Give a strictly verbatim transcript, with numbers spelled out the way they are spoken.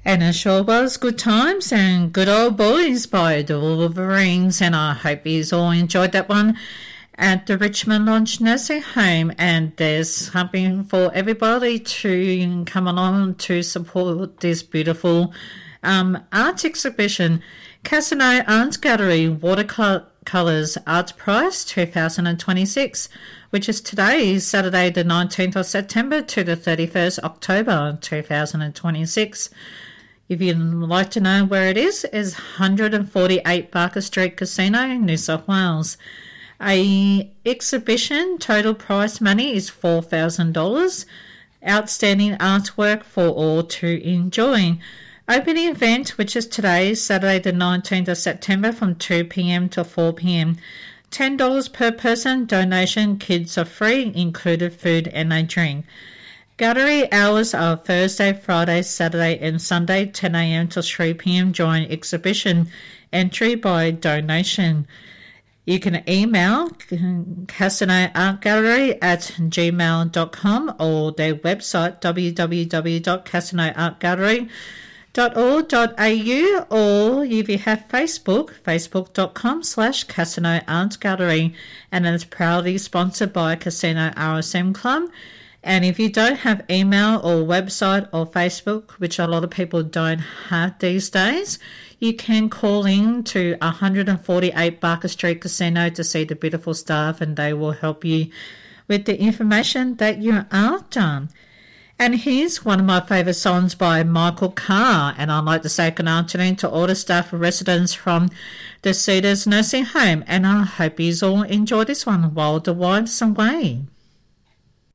And it sure was good times and good old boys by the Wolverines, and I hope you all enjoyed that one at the Richmond Lodge Nursing Home. And there's something for everybody to come along to support this beautiful um, art exhibition. Casino Arts Gallery Watercolours Arts Prize twenty twenty-six, which is today, Saturday the nineteenth of September to the thirty-first of October two thousand twenty-six. If you'd like to know where it is, it's one forty-eight Barker Street Casino, New South Wales. A exhibition total prize money is four thousand dollars. Outstanding artwork for all to enjoy. Opening event, which is today, Saturday the nineteenth of September from two p.m. to four p.m. ten dollars per person. Donation. Kids are free, included food and a drink. Gallery hours are Thursday, Friday, Saturday and Sunday, ten a.m. to three p.m. during exhibition. Entry by donation. You can email Casino Art Gallery at gmail dot com or their website w w w dot casino art gallery dot org dot a u, or if you have Facebook, facebook dot com slash Casino Art Gallery, and it's proudly sponsored by Casino R S M Club. And if you don't have email or website or Facebook, which a lot of people don't have these days, you can call in to one forty-eight Barker Street Casino to see the beautiful staff, and they will help you with the information that you are done. And here's one of my favourite songs by Michael Carr, and I'd like to say good afternoon to all the staff and residents from the Cedars Nursing Home, and I hope you all enjoy this one while the wife's away.